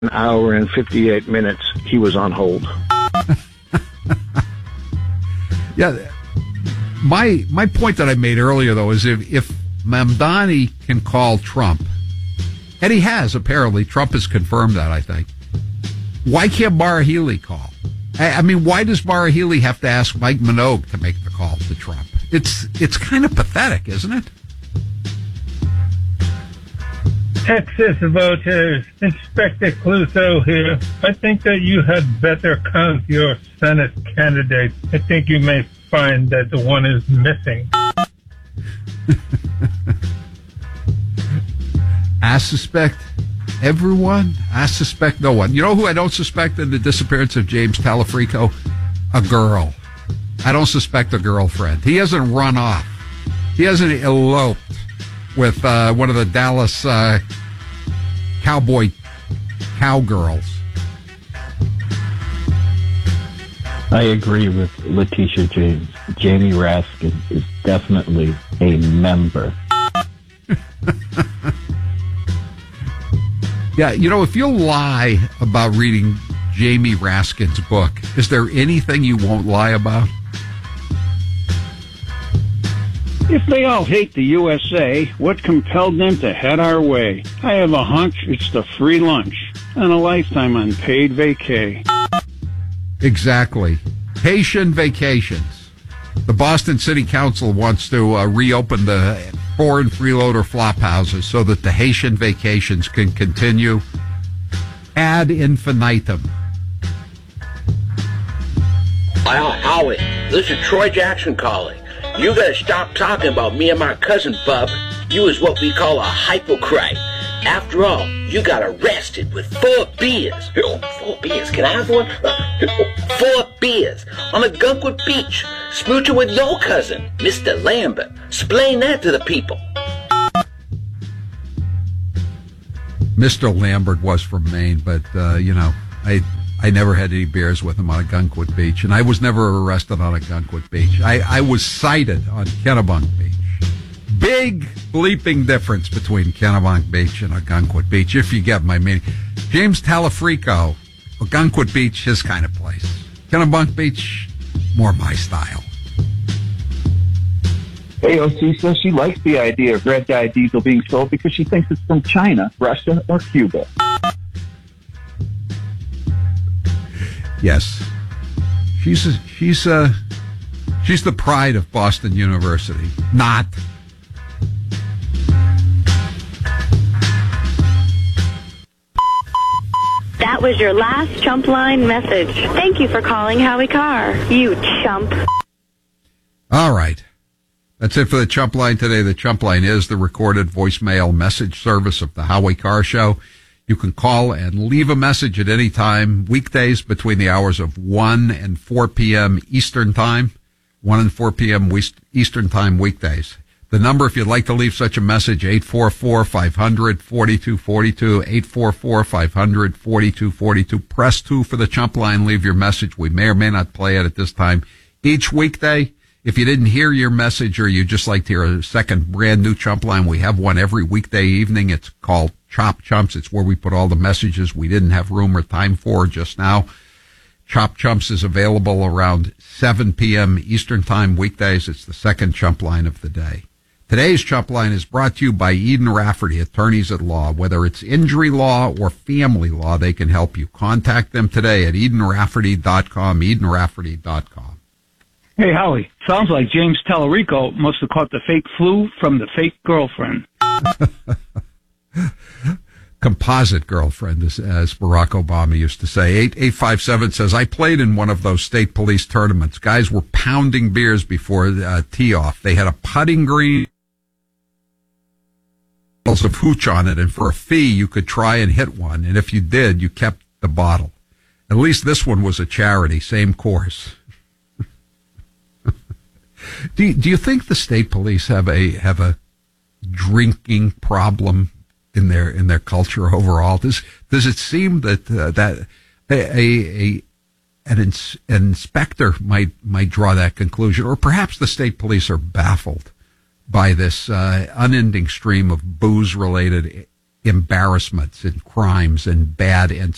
An hour and 58 minutes, he was on hold. Yeah. My point that I made earlier, though, is if Mamdani can call Trump, and he has, apparently, Trump has confirmed that, I think, why can't Maura Healey call? I mean, why does Maura Healey have to ask Mike Minogue to make the call to Trump? It's kind of pathetic, isn't it? Texas voters, Inspector Clouseau here. I think that you had better count your Senate candidates. I think you may find that the one is missing. I suspect everyone. I suspect no one. You know who I don't suspect in the disappearance of James Talafrico? A girl. I don't suspect a girlfriend. He hasn't run off. He hasn't eloped with one of the Dallas cowgirls. I agree with Letitia James. Jamie Raskin is definitely a member. Yeah, you know, if you lie about reading Jamie Raskin's book, is there anything you won't lie about? If they all hate the USA, what compelled them to head our way? I have a hunch it's the free lunch and a lifetime on paid vacay. Exactly. Haitian vacations. The Boston City Council wants to reopen the foreign freeloader flop houses so that the Haitian vacations can continue ad infinitum. Howie, this is Troy Jackson calling. You gotta stop talking about me and my cousin, Bub. You is what we call a hypocrite. After all, you got arrested with 4 beers. 4 beers? Can I have one? 4 beers on a Gunkwood beach, smooching with your cousin, Mr. Lambert. Explain that to the people. Mr. Lambert was from Maine, but, you know, I never had any beers with him on a Gunkwood beach, and I was never arrested on a Gunkwood beach. I was cited on Kennebunk Beach. Big bleeping difference between Kennebunk Beach and a Gunkwood Beach, if you get my meaning. James Talafrico, a Gunkwood Beach, his kind of place. Kennebunk Beach, more my style. AOC says she likes the idea of red dye diesel being sold because she thinks it's from China, Russia, or Cuba. Yes. She's the pride of Boston University. Not. That was your last chump line message. Thank you for calling Howie Carr, you chump. All right. That's it for the chump line today. The chump line is the recorded voicemail message service of the Howie Carr Show. You can call and leave a message at any time, weekdays between the hours of 1 and 4 p.m. Eastern Time, 1 and 4 p.m. Eastern Time weekdays. The number, if you'd like to leave such a message, 844-500-4242, 844-500-4242. Press 2 for the chump line. Leave your message. We may or may not play it at this time. Each weekday, if you didn't hear your message or you just like to hear a second brand new chump line, we have one every weekday evening. It's called Chop Chumps. It's where we put all the messages we didn't have room or time for just now. Chop Chumps is available around 7 p.m. Eastern Time weekdays. It's the second chump line of the day. Today's chump line is brought to you by Eden Rafferty, attorneys at law. Whether it's injury law or family law, they can help you. Contact them today at EdenRafferty.com, EdenRafferty.com. Hey, Howie, sounds like James Talarico must have caught the fake flu from the fake girlfriend. Composite girlfriend, as Barack Obama used to say. 8857 says, I played in one of those state police tournaments. Guys were pounding beers before tee-off. They had a putting green of hooch on it, and for a fee, you could try and hit one. And if you did, you kept the bottle. At least this one was a charity, same course. Do you think the state police have a drinking problem in their culture overall? Does it seem that an inspector might draw that conclusion, or perhaps the state police are baffled by this unending stream of booze-related embarrassments and crimes and bad incidents?